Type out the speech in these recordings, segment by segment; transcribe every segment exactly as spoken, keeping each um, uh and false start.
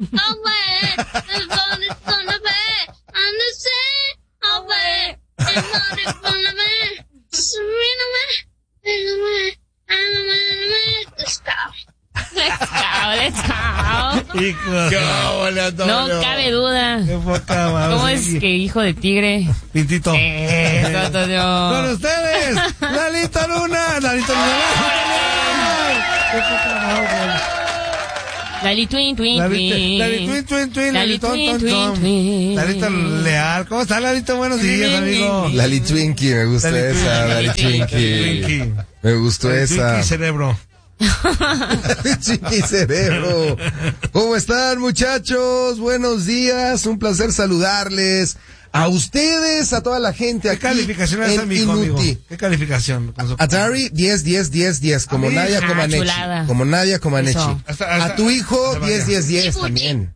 away. The sun is gonna be on the sea, away. The sun is gonna be, swing away, away, let's go. Let's go, let's go. Qué no cabe duda. Qué poca madre. ¿Cómo es que hijo de tigre? Pintito. Eh, Antonio. Con ustedes, Lalito Luna. Lalito Luna. Qué poca madre. Lali Twin Twin Twin. Lali Twin Twin Twin. Lali Twin Twin Twin. Lalito Leal. ¿Cómo está, Lalito? Buenos días, amigo. Lali Twinkie, me gusta Lali esa. Twinkie. Lali Twinkie. Twinkie. Me gustó Lali esa. Twinkie cerebro. Twinkie cerebro. ¿Cómo están, muchachos? Buenos días. Un placer saludarles. A ustedes, a toda la gente aquí. ¿Qué calificación es, en amigo, amigo? Inuti. ¿Qué calificación? Atari, diez, diez, diez, diez. Como A mí, Nadia ah, Comaneci. chulada. Como Nadia Comaneci. Eso. Hasta- hasta- A tu hijo, hasta diez, vaya. diez, diez también.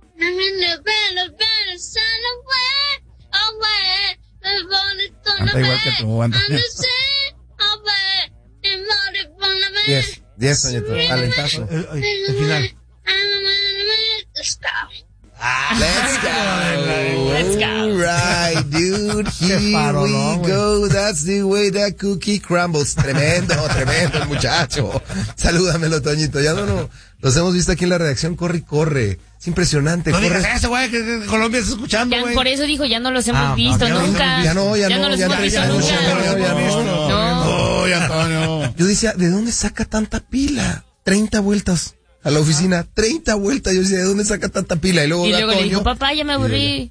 Anda igual que tú, anda. diez, diez, Toñito. Alentazo. El, el- el final. Let's go. Let's go. All right, dude. Here parolón, we go. That's the way that cookie crumbles. Tremendo, tremendo el muchacho. Salúdamelo, Toñito. Ya no, no. Los hemos visto aquí en la redacción. Corre y corre. Es impresionante. No corre. digas eso, güey, que, que Colombia está escuchando, Ya, güey. por eso dijo, ya no los hemos Ah, visto ya no los nunca. hemos Ya no, ya no, los ya hemos no, visto ya no, nunca. ya no, ya no. No. Oye, Antonio. Yo decía, ¿de dónde saca tanta pila? treinta vueltas a la oficina. treinta vueltas. Yo decía, ¿de dónde saca tanta pila? Y luego, Y ve a luego le Toño. dijo, papá, ya me aburrí.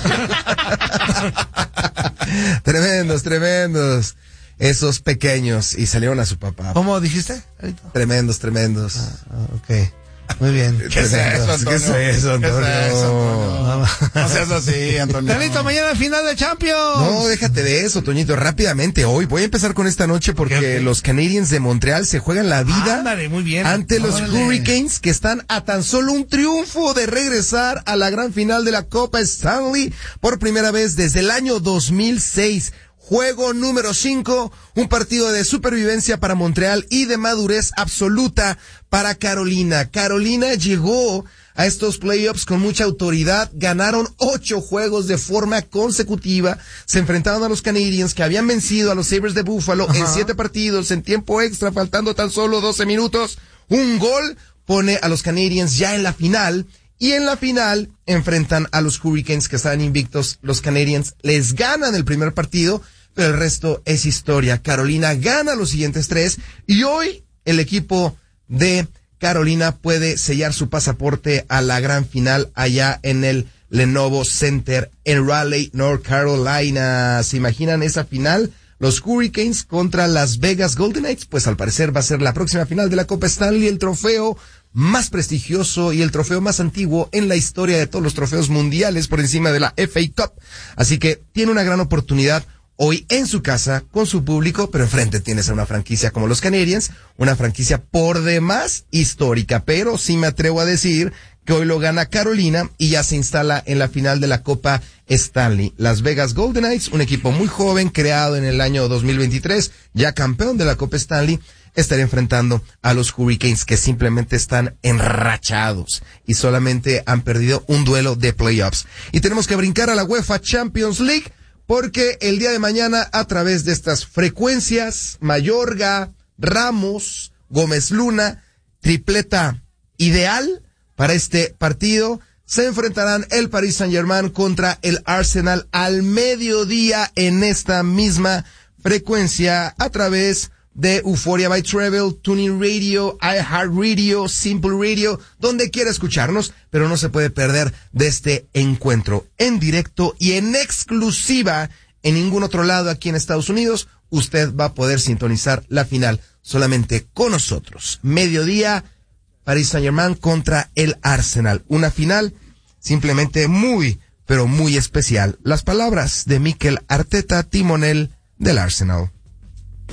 Tremendos, tremendos. Esos pequeños. Y salieron a su papá. ¿Cómo dijiste? Tremendos, tremendos. Ah, ok. Muy bien. ¿Qué es eso, Antonio? ¿Qué es eso, Antonio? ¿Qué es eso, Antonio? No seas así, Antonio. Lalito, mañana final de Champions. No, déjate de eso, Toñito. Rápidamente, hoy voy a empezar con esta noche porque Ok, ok. los Canadiens de Montreal se juegan la vida Ándale, muy bien. ante los Órale. Hurricanes, que están a tan solo un triunfo de regresar a la gran final de la Copa Stanley por primera vez desde el año dos mil seis. Juego número cinco, un partido de supervivencia para Montreal y de madurez absoluta para Carolina. Carolina llegó a estos playoffs con mucha autoridad, ganaron ocho juegos de forma consecutiva, se enfrentaron a los Canadiens que habían vencido a los Sabres de Buffalo en siete partidos en tiempo extra, faltando tan solo doce minutos. Un gol pone a los Canadiens ya en la final. Y en la final enfrentan a los Hurricanes que estaban invictos. Los Canadiens les ganan el primer partido, pero el resto es historia. Carolina gana los siguientes tres y hoy el equipo de Carolina puede sellar su pasaporte a la gran final allá en el Lenovo Center en Raleigh, North Carolina. ¿Se imaginan esa final? Los Hurricanes contra Las Vegas Golden Knights, pues al parecer va a ser la próxima final de la Copa Stanley, el trofeo más prestigioso y el trofeo más antiguo en la historia de todos los trofeos mundiales por encima de la F A Cup. Así que tiene una gran oportunidad hoy en su casa con su público, pero enfrente tienes a una franquicia como los Canadiens, una franquicia por demás histórica, pero sí me atrevo a decir que hoy lo gana Carolina y ya se instala en la final de la Copa Stanley. Las Vegas Golden Knights, un equipo muy joven creado en el año dos mil veintitrés, ya campeón de la Copa Stanley, estaría enfrentando a los Hurricanes que simplemente están enrachados y solamente han perdido un duelo de playoffs. Y tenemos que brincar a la UEFA Champions League porque el día de mañana a través de estas frecuencias, Mayorga, Ramos, Gómez Luna, tripleta ideal para este partido, se enfrentarán el Paris Saint-Germain contra el Arsenal al mediodía en esta misma frecuencia a través de Euphoria by Travel, Tuning Radio, iHeartRadio, Simple Radio, donde quiera escucharnos, pero no se puede perder de este encuentro en directo y en exclusiva en ningún otro lado aquí en Estados Unidos. Usted va a poder sintonizar la final solamente con nosotros. Mediodía, Paris Saint-Germain contra el Arsenal. Una final simplemente muy, pero muy especial. Las palabras de Mikel Arteta, timonel del Arsenal.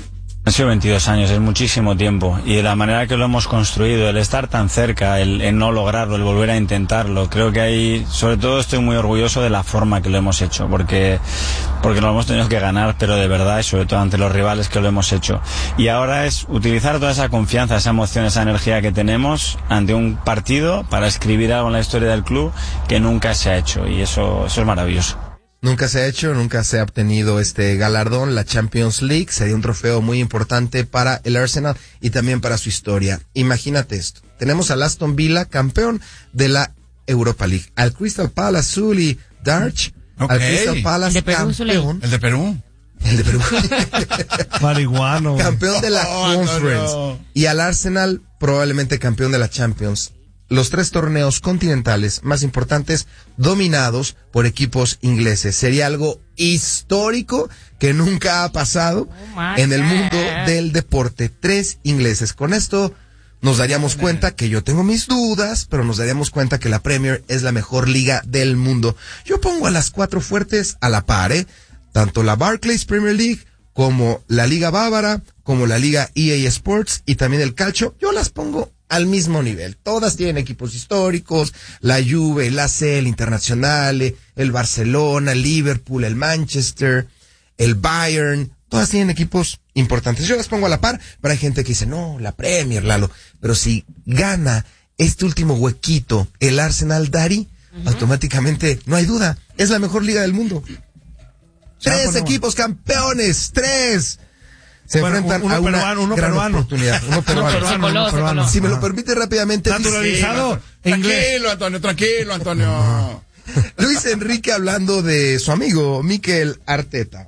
Han sido veintidós años, es muchísimo tiempo, y de la manera que lo hemos construido, el estar tan cerca, el, el no lograrlo, el volver a intentarlo, creo que ahí, sobre todo estoy muy orgulloso de la forma que lo hemos hecho, porque, porque lo hemos tenido que ganar, pero de verdad, y sobre todo ante los rivales que lo hemos hecho. Y ahora es utilizar toda esa confianza, esa emoción, esa energía que tenemos ante un partido para escribir algo en la historia del club que nunca se ha hecho, y eso, eso es maravilloso. Nunca se ha hecho, nunca se ha obtenido este galardón, la Champions League. Sería un trofeo muy importante para el Arsenal y también para su historia. Imagínate esto. Tenemos al Aston Villa, campeón de la Europa League. Al Crystal Palace, Zully, Darch. Okay. Al Crystal Palace, El de Perú, campeón. El de Perú. El de Perú. Marihuano. Campeón de la Oh, Conference. no, no. Y al Arsenal, probablemente campeón de la Champions. Los tres torneos continentales más importantes dominados por equipos ingleses. Sería algo histórico que nunca ha pasado Oh my en el God. mundo del deporte. Tres ingleses. Con esto nos daríamos cuenta que yo tengo mis dudas, pero nos daríamos cuenta que la Premier es la mejor liga del mundo. Yo pongo a las cuatro fuertes a la par, ¿eh? Tanto la Barclays Premier League como la Liga Bávara, como la Liga E A Sports y también el Calcio. Yo las pongo al mismo nivel. Todas tienen equipos históricos, la Juve, el A C, el Internazionale, el Barcelona, el Liverpool, el Manchester, el Bayern. Todas tienen equipos importantes. Yo las pongo a la par, pero hay gente que dice, no, la Premier, Lalo. Pero si gana este último huequito el Arsenal, Dari, uh-huh. automáticamente, no hay duda, es la mejor liga del mundo. Tres bueno, equipos campeones, tres. Se bueno, enfrentan uno a una peruano, uno gran peruano. oportunidad. Uno peruano. Uno peruano, uno Se peruano. Si me lo Ajá. permite rápidamente. Naturalizado dice- inglés. Tranquilo, Antonio, tranquilo, Antonio. Luis Enrique hablando de su amigo Mikel Arteta.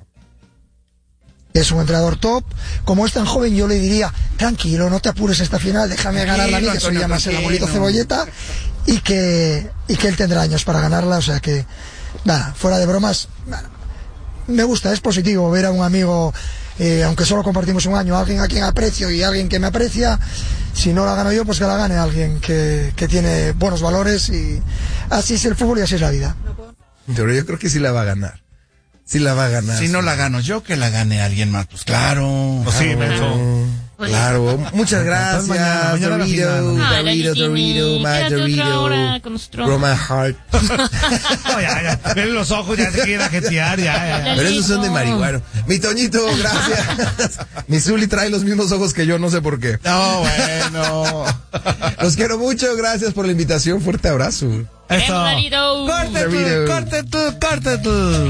Es un entrenador top. Como es tan joven, yo le diría, tranquilo, no te apures esta final, déjame ganarla a mí, que soy Antonio, ya más el tranquilo. abuelito cebolleta, y que, y que él tendrá años para ganarla, o sea que, nada, fuera de bromas, me gusta, es positivo ver a un amigo, eh, aunque solo compartimos un año, alguien a quien aprecio y alguien que me aprecia. Si no la gano yo, pues que la gane alguien que, que tiene buenos valores, y así es el fútbol y así es la vida. Pero yo creo que sí la va a ganar. Sí la va a ganar. Si no la gano yo, que la gane alguien más, pues claro. Pues sí, menso. Claro, muchas gracias. mañana, mañana la Dorito, final. Ah, Dorito, Lali Tini, Dorito, my quédate otra hora Dorito. con nosotros. Grow my heart. No, ya, ya. Ven los ojos, ya se quiere ajetear, ya, ya, ya. Pero esos son de marihuana. Mi Toñito, gracias. Mi Zuli trae los mismos ojos que yo, no sé por qué. No, bueno. Los quiero mucho, gracias por la invitación. Fuerte abrazo. Eso. Ven, Darito. Corte tú, Dorito. corte tú, corte tú.